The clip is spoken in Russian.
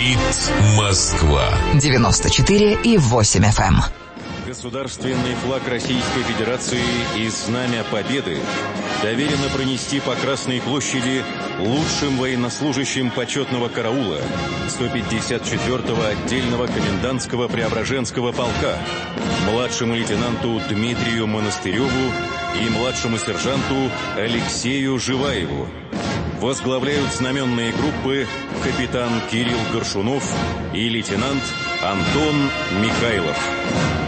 Говорит Москва. 94,8 FM. Государственный флаг Российской Федерации и Знамя Победы доверено пронести по Красной площади лучшим военнослужащим почетного караула 154-го отдельного комендантского Преображенского полка, младшему лейтенанту Дмитрию Монастыреву и младшему сержанту Алексею Живаеву. Возглавляют знаменные группы капитан Кирилл Горшунов и лейтенант Антон Михайлов.